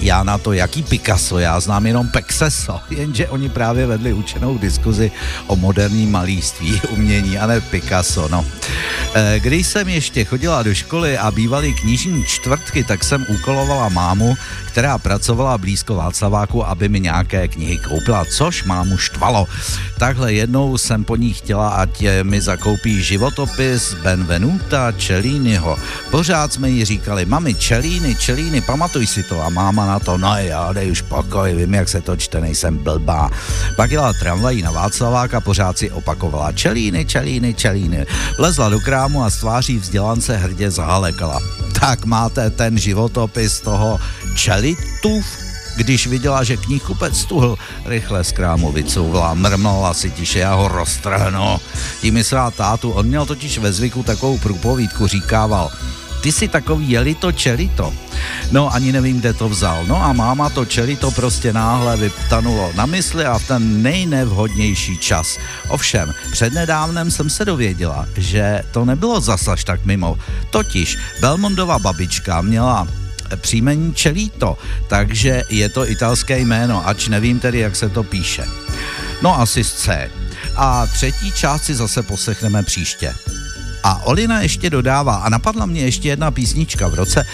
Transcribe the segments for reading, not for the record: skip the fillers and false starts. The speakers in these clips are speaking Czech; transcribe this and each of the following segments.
já na to, jaký Picasso, já znám jenom Pexeso, jenže oni právě vedli učenou diskuzi o moderním malířství, umění, a ne Picasso, no. Když jsem ještě chodila do školy a bývaly knižní čtvrtky, tak jsem úkolovala mámu, která pracovala blízko Václaváku, aby mi nějaké knihy koupila, což mámu štvalo. Takhle jednou jsem po ní chtěla, ať mi zakoupí životopis Benvenuta Celliniho. Pořád jsme jí říkali, mami, Cellini, pamatuj si to. A máma na to, no jo, dej už pokoj, vím, jak se to čte, nejsem blbá. Pak jela tramvají na Václavák a pořád si opakovala Cellini. Vlezla do krámu a s tváří vzdělance hrdě zahalekala. Tak máte ten životopis toho Čelitův? Když viděla, že knihkupec tuhl, rychle z krámu vycouvla, mrmlala si tiše, já ho roztrhnu. Tím myslela tátu, on měl totiž ve zvyku takovou průpovídku, říkával, ty jsi takový jelito čelito. No ani nevím, kde to vzal. No a máma to čelito prostě náhle vyptanulo na mysli a v ten nejnevhodnější čas. Ovšem, přednedávnem jsem se dověděla, že to nebylo zasaž tak mimo. Totiž Belmondova babička měla příjmení Čelito, takže je to italské jméno, ač nevím tedy, jak se to píše. No asi z C. A třetí část si zase poslechneme příště. A Olina ještě dodává, a napadla mě ještě jedna písnička v roce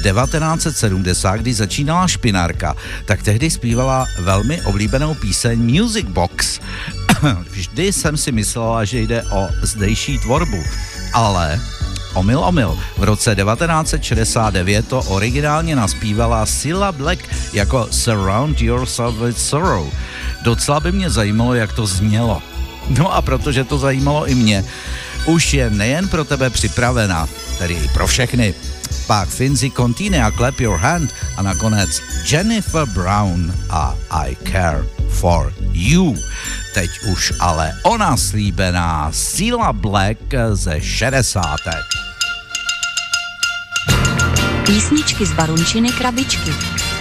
1970, kdy začínala Špinárka, tak tehdy zpívala velmi oblíbenou píseň Music Box. Vždy jsem si myslela, že jde o zdejší tvorbu, ale omyl. V roce 1969 to originálně naspívala Cilla Black jako Surround Yourself with Sorrow. Docela by mě zajímalo, jak to znělo. No a protože to zajímalo i mě, už je nejen pro tebe připravena, tedy i pro všechny. Pak Finzi Contine a Clap Your Hand a nakonec Jennifer Brown a I Care for You. Teď už ale ona slíbená Cilla Black ze 60. Písničky z Barunčiny krabičky.